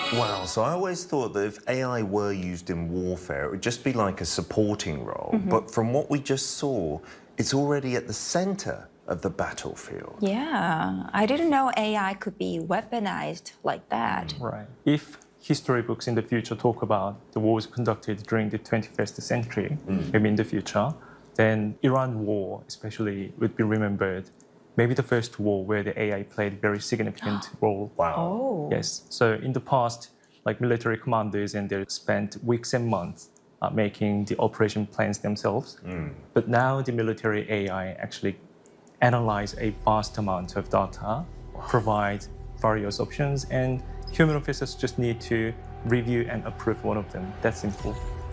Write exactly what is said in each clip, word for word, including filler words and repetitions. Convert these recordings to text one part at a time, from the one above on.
Wow, so I always thought that if A I were used in warfare, it would just be like a supporting role. Mm-hmm. But from what we just saw, it's already at the center of the battlefield. Yeah, I didn't know A I could be weaponized like that. Right. If history books in the future talk about the wars conducted during the twenty-first century, mm. maybe in the future, then Iran war especially would be remembered. Maybe the first war where the A I played a very significant role. Wow. Oh. Yes. So in the past, like military commanders and they spent weeks and months uh, making the operation plans themselves. Mm. But now the military A I actually analyze a vast amount of data, wow. provide various options, and human officers just need to review and approve one of them. That's simple.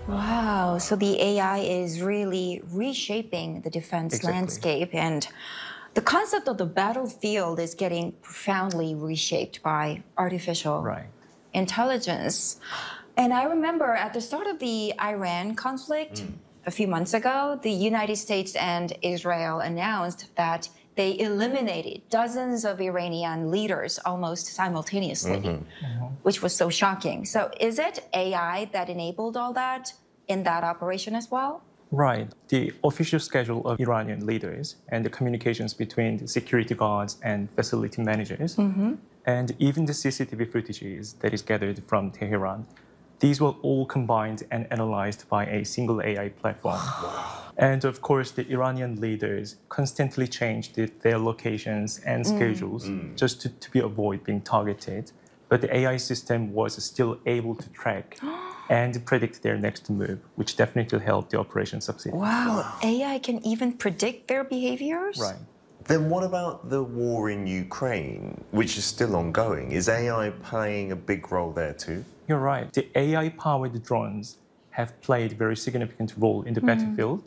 Wow. So the A I is really reshaping the defense Exactly. landscape, and the concept of the battlefield is getting profoundly reshaped by artificial right. intelligence. And I remember at the start of the Iran conflict, mm. a few months ago, the United States and Israel announced that they eliminated dozens of Iranian leaders almost simultaneously, mm-hmm. Mm-hmm. which was so shocking. So is it A I that enabled all that in that operation as well? Right. The official schedule of Iranian leaders and the communications between the security guards and facility managers, mm-hmm. and even the C C T V footages that is gathered from Tehran, these were all combined and analyzed by a single A I platform. And of course, the Iranian leaders constantly changed the, their locations and schedules mm. just to, to be avoid being targeted. But the A I system was still able to track and predict their next move, which definitely helped the operation succeed. Wow, wow. A I can even predict their behaviors? Right. Then what about the war in Ukraine, which is still ongoing? Is A I playing a big role there too? You're right. The A I-powered drones have played a very significant role in the mm. battlefield.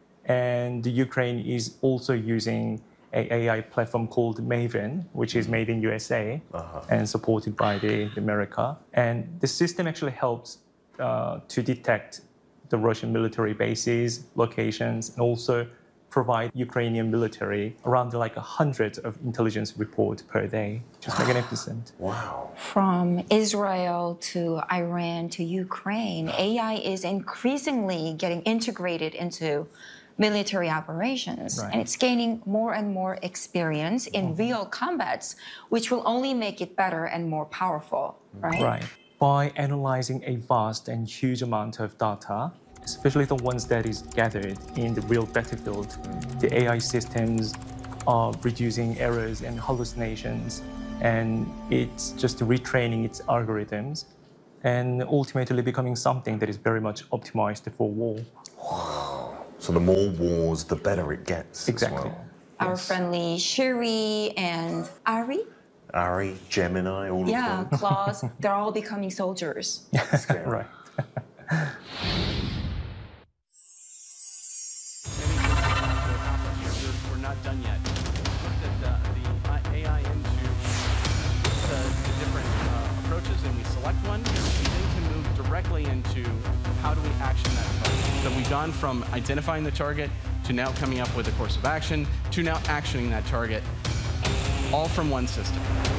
And the Ukraine is also using an A I platform called Maven, which is made in U S A uh-huh. and supported by the, the America. And the system actually helps uh, to detect the Russian military bases, locations, and also provide Ukrainian military around like a hundred of intelligence reports per day, which is magnificent. Wow. From Israel to Iran to Ukraine, A I is increasingly getting integrated into military operations, right. and it's gaining more and more experience in mm-hmm. real combats, which will only make it better and more powerful, right? Right. By analyzing a vast and huge amount of data, especially the ones that is gathered in the real battlefield, mm-hmm. the A I systems are reducing errors and hallucinations, and it's just retraining its algorithms and ultimately becoming something that is very much optimized for war. So the more wars, the better it gets. Exactly. As well. Our yes. friendly Shiri and Ari. Ari, Gemini, all yeah, of them. Yeah, Claws, they're all becoming soldiers. Right. We're not done yet. Looked at the, the A I into the, the different uh, approaches, and we select one. We then can move directly into how do we action that target. So we've gone from identifying the target to now coming up with a course of action to now actioning that target, all from one system.